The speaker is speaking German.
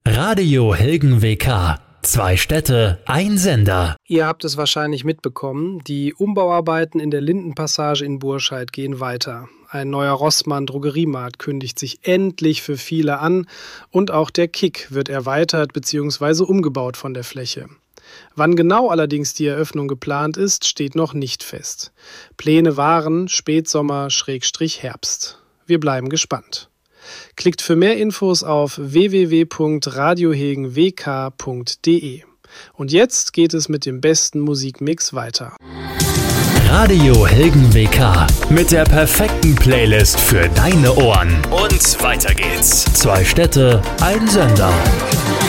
Radio Hilgen WK. 2 Städte, ein Sender. Ihr habt es wahrscheinlich mitbekommen, die Umbauarbeiten in der Lindenpassage in Burscheid gehen weiter. Ein neuer Rossmann-Drogeriemarkt kündigt sich endlich für viele an und auch der Kick wird erweitert bzw. umgebaut von der Fläche. Wann genau allerdings die Eröffnung geplant ist, steht noch nicht fest. Pläne waren Spätsommer/Herbst. Wir bleiben gespannt. Klickt für mehr Infos auf www.radiohegenwk.de. Und jetzt geht es mit dem besten Musikmix weiter. Radio Hilgen WK mit der perfekten Playlist für deine Ohren. Und weiter geht's. 2 Städte, ein Sender.